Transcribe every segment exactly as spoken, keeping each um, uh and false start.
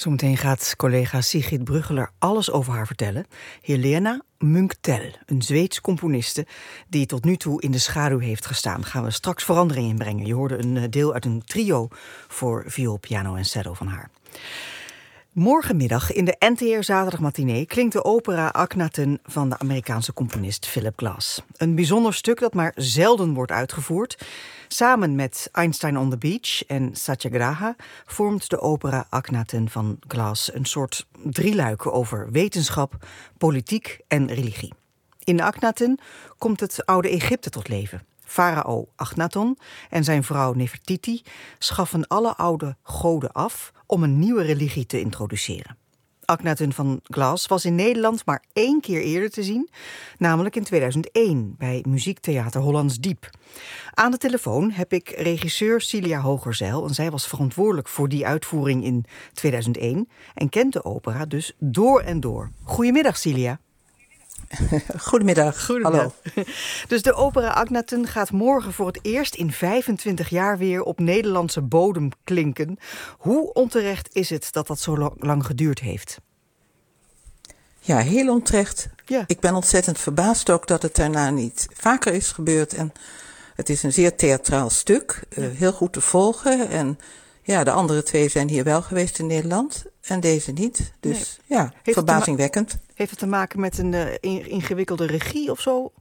Zometeen gaat collega Sigrid Bruggeler alles over haar vertellen. Helena Munktel, een Zweeds componiste die tot nu toe in de schaduw heeft gestaan. Gaan we straks verandering in brengen. Je hoorde een deel uit een trio voor viool, piano en cello van haar. Morgenmiddag in de N T R Zaterdagmatinee klinkt de opera Akhenaten van de Amerikaanse componist Philip Glass. Een bijzonder stuk dat maar zelden wordt uitgevoerd. Samen met Einstein on the Beach en Satyagraha vormt de opera Akhenaten van Glass een soort drieluik over wetenschap, politiek en religie. In Akhenaten komt het oude Egypte tot leven. Farao Akhenaton en zijn vrouw Nefertiti schaffen alle oude goden af om een nieuwe religie te introduceren. Akhenaten van Glass was in Nederland maar één keer eerder te zien, namelijk in tweeduizend één bij Muziektheater Hollands Diep. Aan de telefoon heb ik regisseur Cilia Hogerzeil en zij was verantwoordelijk voor die uitvoering in tweeduizend één en kent de opera dus door en door. Goedemiddag, Cilia. Goedemiddag. Goedemiddag. Hallo. Dus de opera Akhenaten gaat morgen voor het eerst in vijfentwintig jaar weer op Nederlandse bodem klinken. Hoe onterecht is het dat dat zo lang geduurd heeft? Ja, heel onterecht. Ja. Ik ben ontzettend verbaasd ook dat het daarna niet vaker is gebeurd. En het is een zeer theatraal stuk, ja. uh, heel goed te volgen. En ja, de andere twee zijn hier wel geweest in Nederland en deze niet. Dus nee. ja, heeft verbazingwekkend. Het ma- heeft het te maken met een uh, ingewikkelde regie of zo?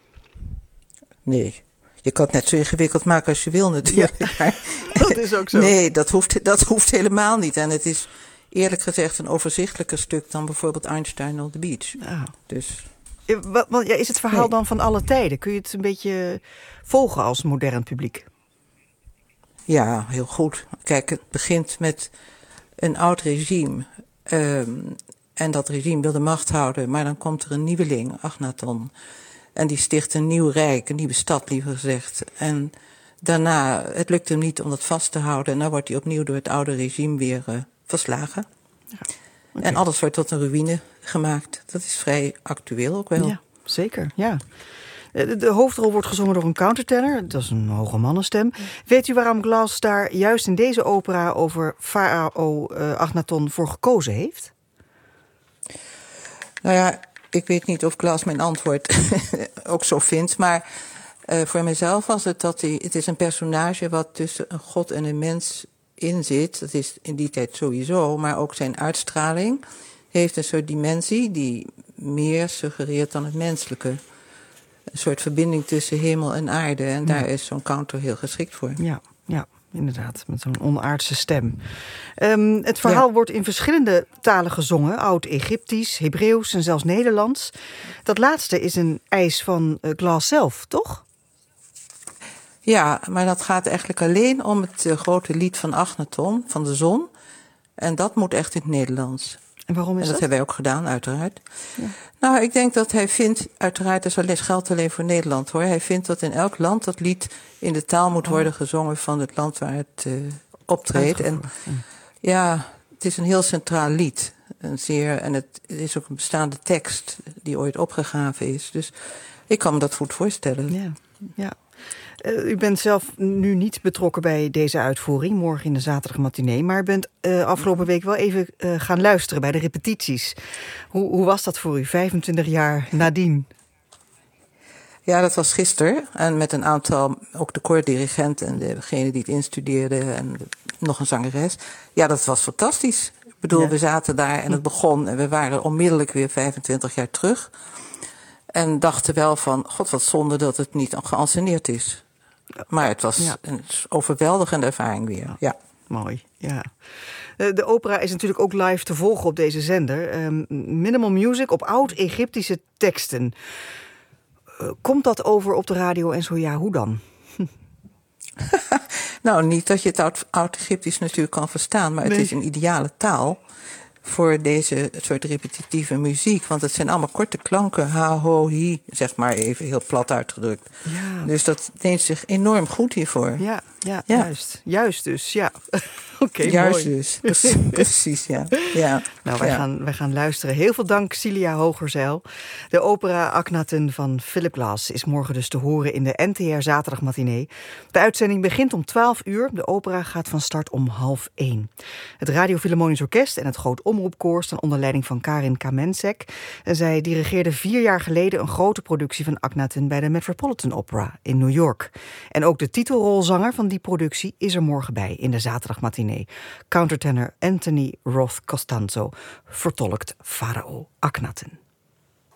Nee. Je kan het net zo ingewikkeld maken als je wil natuurlijk. Ja, dat is ook zo. Nee, dat hoeft, dat hoeft helemaal niet. En het is eerlijk gezegd een overzichtelijker stuk dan bijvoorbeeld Einstein on the Beach. Ja. Dus. Ja, wat, wat, ja, is het verhaal nee. dan van alle tijden? Kun je het een beetje volgen als modern publiek? Ja, heel goed. Kijk, het begint met een oud regime. Um, en dat regime wil de macht houden. Maar dan komt er een nieuweling, Akhenaton. En die sticht een nieuw rijk, een nieuwe stad liever gezegd. En daarna, het lukt hem niet om dat vast te houden. En dan wordt hij opnieuw door het oude regime weer uh, verslagen. Ja, okay. En alles wordt tot een ruïne gemaakt. Dat is vrij actueel ook wel. Ja, zeker, ja. De, de hoofdrol wordt gezongen door een countertenor. Dat is een hoge mannenstem. Weet u waarom Glass daar juist in deze opera over farao uh, Akhenaton voor gekozen heeft? Nou ja, ik weet niet of Glass mijn antwoord ook zo vindt. Maar uh, voor mezelf was het dat hij... Het is een personage wat tussen een god en een mens in zit. Dat is in die tijd sowieso. Maar ook zijn uitstraling heeft een soort dimensie die meer suggereert dan het menselijke. Een soort verbinding tussen hemel en aarde. En daar ja. is zo'n counter heel geschikt voor. Ja, ja, inderdaad. Met zo'n onaardse stem. Um, het verhaal ja. wordt in verschillende talen gezongen. Oud-Egyptisch, Hebreeuws en zelfs Nederlands. Dat laatste is een eis van uh, Glass zelf, toch? Ja, maar dat gaat eigenlijk alleen om het uh, grote lied van Akhenaton, van de zon. En dat moet echt in het Nederlands. En waarom is dat? En dat dat? hebben wij ook gedaan, uiteraard. Ja. Nou, ik denk dat hij vindt, uiteraard, dat is geldt alleen voor Nederland hoor. Hij vindt dat in elk land dat lied in de taal moet worden gezongen van het land waar het uh, optreedt. En ja, het is een heel centraal lied. Een zeer, en het, het is ook een bestaande tekst die ooit opgegraven is. Dus ik kan me dat goed voorstellen. Ja, ja. Uh, u bent zelf nu niet betrokken bij deze uitvoering, morgen in de zaterdagmatinee, maar u bent uh, afgelopen week wel even uh, gaan luisteren bij de repetities. Hoe, hoe was dat voor u, vijfentwintig jaar nadien? Ja, dat was gisteren. En met een aantal, ook de koordirigent en degene die het instudeerde en de, nog een zangeres. Ja, dat was fantastisch. Ik bedoel, ja. we zaten daar en het begon en we waren onmiddellijk weer vijfentwintig jaar terug. En dachten wel van, god wat zonde dat het niet geanceneerd is. Maar het was ja. een overweldigende ervaring weer. Ja. ja. Mooi, ja. De opera is natuurlijk ook live te volgen op deze zender. Um, Minimal Music op oud-Egyptische teksten. Uh, komt dat over op de radio en zo ja, hoe dan? Nou, niet dat je het oud-Egyptisch natuurlijk kan verstaan, maar nee. Het is een ideale taal voor deze soort repetitieve muziek. Want het zijn allemaal korte klanken. Ha, ho, hi, zeg maar even heel plat uitgedrukt. Ja. Dus dat neemt zich enorm goed hiervoor. Ja, Ja, Ja. juist. Juist dus, ja. Oké, okay, Juist mooi. dus, precies, precies ja. ja. Nou, wij, ja. gaan, wij gaan luisteren. Heel veel dank, Cilia Hogerzeil. De opera Akhenaten van Philip Glass is morgen dus te horen in de N T R Zaterdagmatinee. De uitzending begint om twaalf uur. De opera gaat van start om half één. Het Radio Philharmonisch Orkest en het Groot Omroepkoor staan onder leiding van Karin Kamensek. En zij dirigeerde vier jaar geleden een grote productie van Akhenaten bij de Metropolitan Opera in New York. En ook de titelrolzanger van die productie is er morgen bij in de Zaterdagmatinee. Countertenor Anthony Roth Costanzo vertolkt Farao Akhenaten.